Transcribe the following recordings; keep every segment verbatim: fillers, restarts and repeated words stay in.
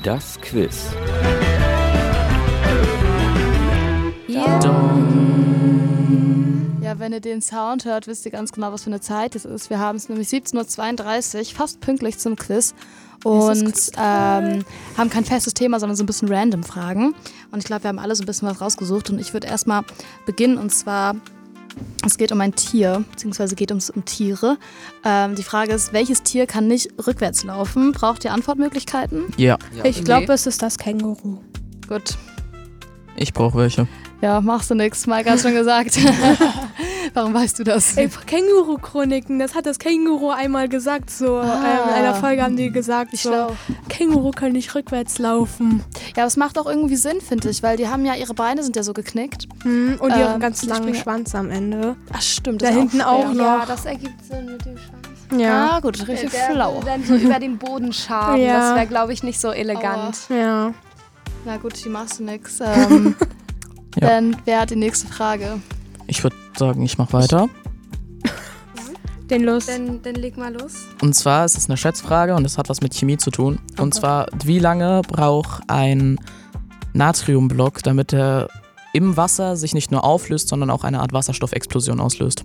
Das Quiz. Ja. Ja, wenn ihr den Sound hört, wisst ihr ganz genau, was für eine Zeit es ist. Wir haben es nämlich siebzehn Uhr zweiunddreißig, fast pünktlich zum Quiz. Und ähm, haben kein festes Thema, sondern so ein bisschen random Fragen. Und ich glaube, wir haben alle so ein bisschen was rausgesucht. Und ich würde erstmal beginnen. Und zwar, es geht um ein Tier, beziehungsweise geht ums, um Tiere. Ähm, die Frage ist, welches Tier kann nicht rückwärts laufen? Braucht ihr Antwortmöglichkeiten? Ja. Ja. Ich glaube, es ist das Känguru. Gut. Ich brauche welche. Ja, machst du nix. Mike hat schon gesagt. Warum weißt du das? Ey, Känguru-Chroniken, das hat das Känguru einmal gesagt. So Ah. ähm, in einer Folge haben die gesagt, so, Schlau. Känguru kann nicht rückwärts laufen. Ja, das macht auch irgendwie Sinn, finde ich, weil die haben ja, ihre Beine sind ja so geknickt. Hm, und Ähm, ihren ganz die langen springen- Schwanz am Ende. Ach stimmt, Da das ist hinten auch, auch schwer. noch. Ja, das ergibt Sinn mit dem Schwanz. Ja. Ah, gut, richtig Der schlau. würde dann so über den Boden schaben. Ja. Das wäre, glaube ich, nicht so elegant. Ja. Na gut, die machst du nix. Ähm, Ja. Dann wäre die nächste Frage. Ich würde sagen, ich mache weiter. Den los. Dann, dann leg mal los. Und zwar ist es eine Schätzfrage und es hat was mit Chemie zu tun. Und zwar, wie lange braucht ein Natriumblock, damit er im Wasser sich nicht nur auflöst, sondern auch eine Art Wasserstoffexplosion auslöst?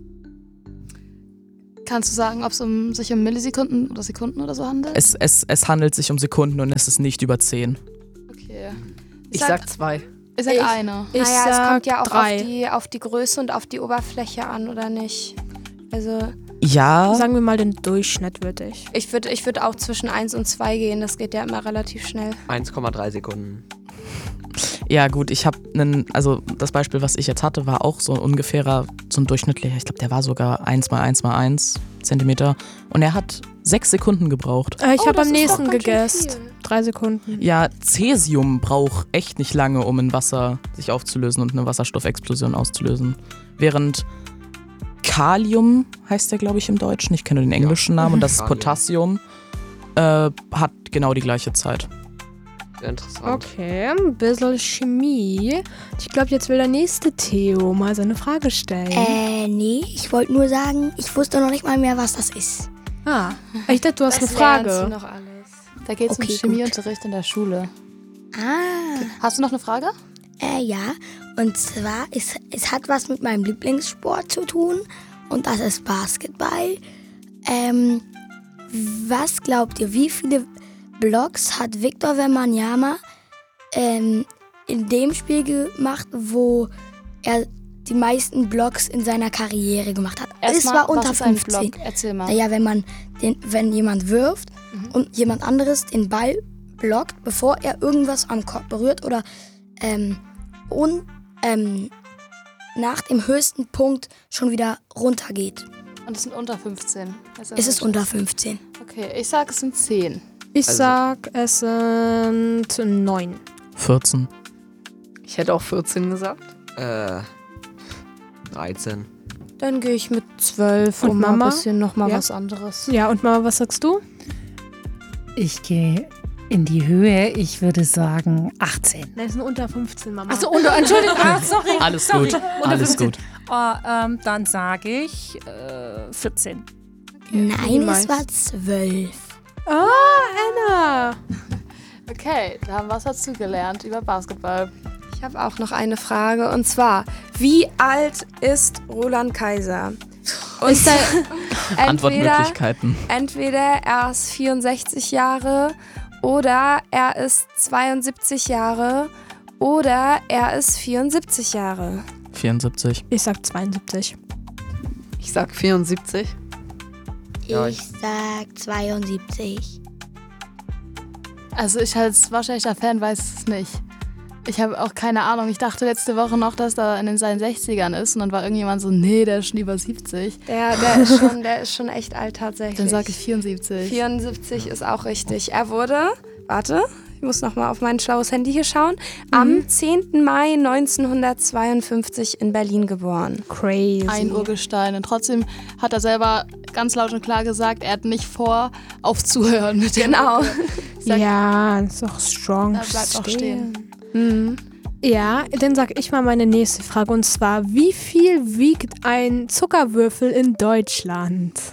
Kannst du sagen, ob es um, sich um Millisekunden oder Sekunden oder so handelt? Es, es, es handelt sich um Sekunden und es ist nicht über zehn. Okay. Ich sag zwei. ich sag ich- eine. Ich naja, es sag kommt ja auch drei. auf die, auf die Größe und auf die Oberfläche an, oder nicht? Also Ja, Sagen wir mal den Durchschnitt, würde ich. ich würde ich würd auch zwischen eins und zwei gehen. Das geht ja immer relativ schnell. eins Komma drei Sekunden. ja gut, ich habe einen, also das Beispiel, was ich jetzt hatte, war auch so ungefährer, so ein durchschnittlicher, ich glaube, der war sogar eins mal eins mal eins Zentimeter und er hat sechs Sekunden gebraucht. Äh, ich Oh, habe das am ist nächsten doch ganz schön gegessen. viel. Drei Sekunden. Ja, Cäsium braucht echt nicht lange, um in Wasser sich aufzulösen und eine Wasserstoffexplosion auszulösen. Während Kalium heißt der, glaube ich, im Deutschen. Ich kenne den englischen Namen und das ist Kalium. Potassium. Äh, hat genau die gleiche Zeit. Sehr interessant. Okay, ein bisschen Chemie. Ich glaube, jetzt will der nächste Theo mal seine Frage stellen. Äh, nee, ich wollte nur sagen, ich wusste noch nicht mal mehr, was das ist. Ah, ich dachte, du hast eine Das lernst du Frage. noch alles. Da geht es Okay, um Chemieunterricht in der Schule. Ah, Hast du noch eine Frage? äh, ja. Und zwar, ist, es hat was mit meinem Lieblingssport zu tun. Und das ist Basketball. Ähm, was glaubt ihr, wie viele Blocks hat Victor Wembanyama ähm, in dem Spiel gemacht, wo er die meisten Blocks in seiner Karriere gemacht hat? es Erstmal, war unter was ist ein fünfzehn. Block? Erzähl mal. Naja, wenn man den, wenn jemand wirft und jemand anderes den Ball blockt, bevor er irgendwas am Korb berührt oder ähm, und ähm, nach dem höchsten Punkt schon wieder runtergeht. Und es sind unter fünfzehn. Das Es ist unter fünfzehn. Okay, ich sag, es sind zehn. Ich Also- sag, es sind neun. vierzehn. Ich hätte auch vierzehn gesagt. Äh, dreizehn. Dann gehe ich mit zwölf Und und mal Mama? ein bisschen nochmal Ja. was anderes. Ja, und Mama, was sagst du? Ich gehe in die Höhe, ich würde sagen achtzehn. Nein, es sind unter fünfzehn, Mama. Achso, Entschuldigung, ah, sorry. Alles sorry. gut, Unter alles fünfzehn. gut. Oh, ähm, dann sage ich äh, vierzehn. Nein, es meinst? war zwölf. Ah, Anna. Okay, da haben wir was dazu gelernt über Basketball. Ich habe auch noch eine Frage und zwar, wie alt ist Roland Kaiser? Und Ist er- entweder, Antwortmöglichkeiten. entweder er ist vierundsechzig Jahre oder er ist zweiundsiebzig Jahre oder er ist vierundsiebzig Jahre. vierundsiebzig. Ich sag zweiundsiebzig. Ich sag vierundsiebzig. Ja, ich sag zweiundsiebzig. Also ich als wahrscheinlicher Fan weiß es nicht. Ich habe auch keine Ahnung. Ich dachte letzte Woche noch, dass er in den seinen sechzigern ist. Und dann war irgendjemand so, nee, der ist schon über siebzig. Der, der, ist, schon, der ist schon echt alt tatsächlich. Dann sage ich vierundsiebzig. vierundsiebzig ist auch richtig. Er wurde, warte, ich muss nochmal auf mein schlaues Handy hier schauen, am zehnten Mai neunzehnhundertzweiundfünfzig in Berlin geboren. Crazy. Ein Urgestein. Und trotzdem hat er selber ganz laut und klar gesagt, er hat nicht vor, aufzuhören mit dem. Genau. Sag- Ja, ist doch strong. Da bleibt auch stehen. Mhm. Ja, dann sag ich mal meine nächste Frage und zwar, wie viel wiegt ein Zuckerwürfel in Deutschland?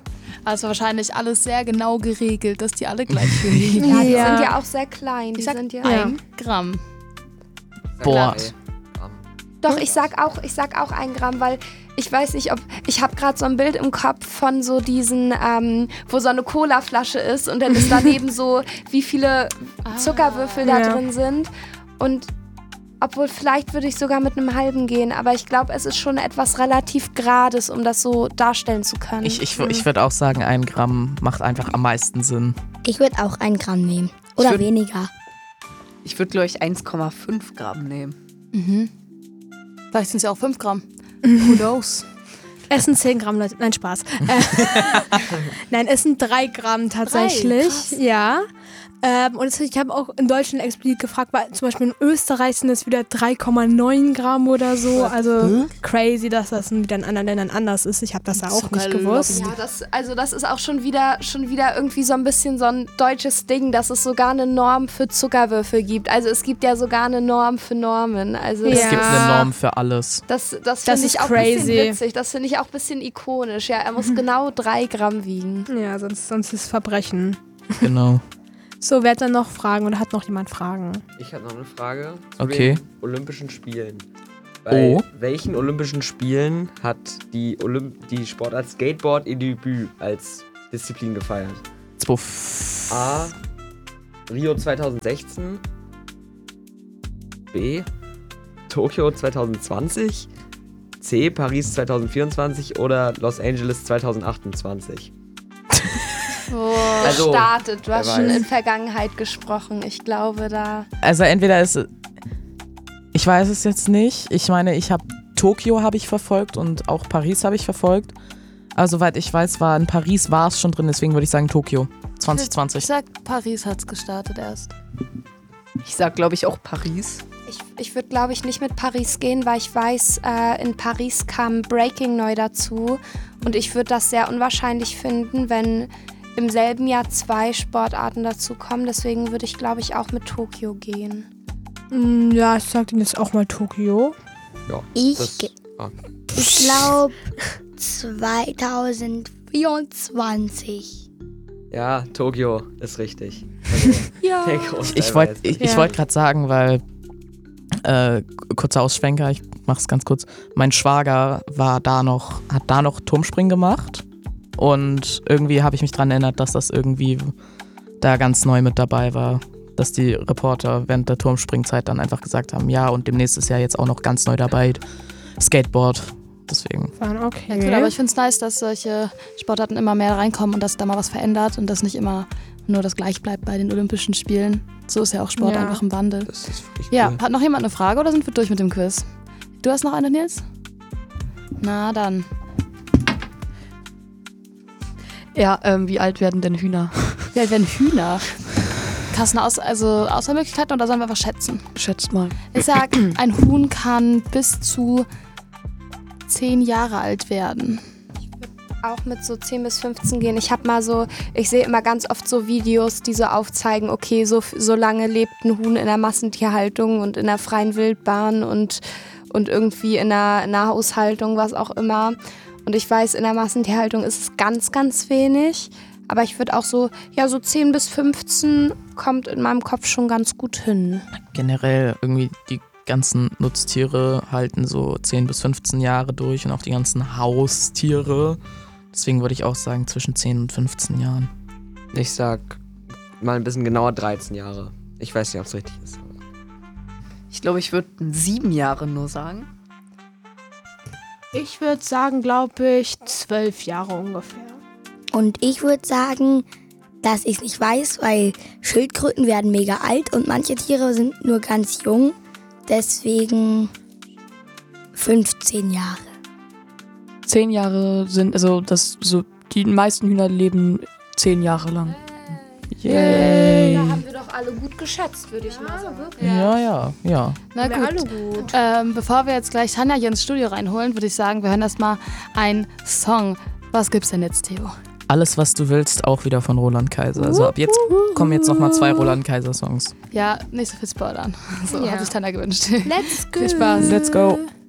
Also wahrscheinlich alles sehr genau geregelt, dass die alle gleich viel wiegen. Ja, die Ja. sind ja auch sehr klein. Die Ich sag sind ja. ein Gramm. Boah. Doch, ich sag auch, ich sag auch ein Gramm, weil ich weiß nicht, ob ich habe gerade so ein Bild im Kopf von so diesen, ähm, wo so eine Colaflasche ist und dann ist daneben so, wie viele Zuckerwürfel da Ja. drin sind. Und obwohl vielleicht würde ich sogar mit einem halben gehen, aber ich glaube, es ist schon etwas relativ Gerades, um das so darstellen zu können. Ich, ich, ich würde auch sagen, ein Gramm macht einfach am meisten Sinn. Ich würde auch ein Gramm nehmen. Oder Ich würd- weniger. Ich würde, glaube ich, eins Komma fünf Gramm nehmen. Mhm. Vielleicht sind es ja auch fünf Gramm. Who knows? Es sind zehn Gramm, Leute. Nein, Spaß. Äh, Nein, es sind drei Gramm tatsächlich. Krass. Ja. Ähm, und es, ich habe auch in Deutschland explizit gefragt, weil zum Beispiel in Österreich sind es wieder drei Komma neun Gramm oder so. Also crazy, dass das wieder in anderen Ländern anders ist. Ich habe das ja auch nicht Zuckerlobby. gewusst. Ja, das, also das ist auch schon wieder, schon wieder irgendwie so ein bisschen so ein deutsches Ding, dass es sogar eine Norm für Zuckerwürfel gibt. Also es gibt ja sogar eine Norm für Normen. Also Ja. Es gibt eine Norm für alles. das, das Das finde ist ich auch ein bisschen crazy. witzig. Das finde ich auch ein bisschen ikonisch. Ja, er muss genau drei Gramm wiegen. Ja, sonst, sonst ist es Verbrechen. Genau. So, wer hat dann noch Fragen oder hat noch jemand Fragen? Ich habe noch eine Frage zu Okay. den Olympischen Spielen. Bei Oh. welchen Olympischen Spielen hat die, Olymp die Sportart Skateboard ihr Debüt als Disziplin gefeiert? Zwei- A. Rio zweitausendsechzehn. B. Tokio zweitausendzwanzig. C. Paris zweitausendvierundzwanzig oder Los Angeles zweitausendachtundzwanzig. Oh, Also, startet. Du hast wer schon weiß. in Vergangenheit gesprochen. Ich glaube da. Also entweder ist, ich weiß es jetzt nicht. Ich meine, ich habe Tokio habe ich verfolgt und auch Paris habe ich verfolgt. Aber soweit ich weiß, war in Paris war es schon drin. Deswegen würde ich sagen Tokio zwanzig Ich zwanzig. sag, Paris hat's gestartet erst. Ich sag, glaube ich, auch Paris. Ich, ich würde, glaube ich, nicht mit Paris gehen, weil ich weiß, äh, in Paris kam Breaking neu dazu. Und ich würde das sehr unwahrscheinlich finden, wenn im selben Jahr zwei Sportarten dazu kommen. Deswegen würde ich, glaube ich, auch mit Tokio gehen. Mm, Ja, ich sag Ihnen jetzt auch mal Tokio. Ja. Ich, das- ge- ah. ich glaube zweitausendvierundzwanzig. Ja, Tokio ist richtig. Also, Ja. der Großteil Ich wollte weiß. ich, ich Ja. wollt gerade sagen, weil, äh, kurzer Ausschwenker, ich mach's ganz kurz. Mein Schwager war da noch, hat da noch Turmspringen gemacht. Und irgendwie habe ich mich daran erinnert, dass das irgendwie da ganz neu mit dabei war. Dass die Reporter während der Turmspringzeit dann einfach gesagt haben, ja, und demnächst ist ja jetzt auch noch ganz neu dabei Skateboard. Deswegen. Waren okay. Ja, cool, aber ich finde es nice, dass solche Sportarten immer mehr reinkommen und dass da mal was verändert und dass nicht immer nur das gleich bleibt bei den Olympischen Spielen. So ist ja auch Sport Ja. einfach im Wandel. Das ist wirklich Ja, cool. hat noch jemand eine Frage oder sind wir durch mit dem Quiz? Du hast noch eine, Nils? Na dann. Ja, ähm, wie alt werden denn Hühner? Wie alt werden Hühner? Hast du eine Aus also Auswahlmöglichkeiten oder sollen wir einfach schätzen? Schätzt mal. Ich sag, ein Huhn kann bis zu zehn Jahre alt werden. Auch mit so zehn bis fünfzehn gehen. Ich habe mal so, ich sehe immer ganz oft so Videos, die so aufzeigen, okay, so, so lange lebt ein Huhn in der Massentierhaltung und in der freien Wildbahn und, und irgendwie in der, in der Haushaltung, was auch immer. Und ich weiß, in der Massentierhaltung ist es ganz, ganz wenig. Aber ich würde auch so, ja, so zehn bis fünfzehn kommt in meinem Kopf schon ganz gut hin. Generell irgendwie die ganzen Nutztiere halten so zehn bis fünfzehn Jahre durch und auch die ganzen Haustiere. Deswegen würde ich auch sagen zwischen zehn und fünfzehn Jahren. Ich sag mal ein bisschen genauer dreizehn Jahre. Ich weiß nicht, ob es richtig ist. Ich glaube, ich würde sieben Jahre nur sagen. Ich würde sagen, glaube ich, zwölf Jahre ungefähr. Und ich würde sagen, dass ich es nicht weiß, weil Schildkröten werden mega alt und manche Tiere sind nur ganz jung. Deswegen fünfzehn Jahre. Zehn Jahre sind, also das so, die meisten Hühner leben zehn Jahre lang. Yay! Da haben wir doch alle gut geschätzt, würde ich mal sagen. Ja, ja, ja. Na Wir gut. alle gut. Ähm, bevor wir jetzt gleich Tanja hier ins Studio reinholen, würde ich sagen, wir hören erstmal einen Song. Was gibt's denn jetzt, Theo? Alles, was du willst, auch wieder von Roland Kaiser. Also ab jetzt kommen jetzt nochmal zwei Roland Kaiser Songs. Ja, nicht so viel spoilern. So Ja. hat sich Tanja gewünscht. Let's go. Viel Spaß. Let's go.